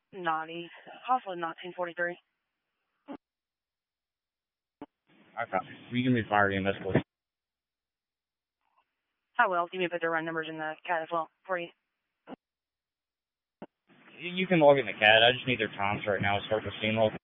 Naughty. Hospital not 1043. I copy. You give me the fire EMS, please. I will. Do you want me to put the run numbers in the CAD as well for you? You can log in the CAD. I just need their times right now. Start the steam log.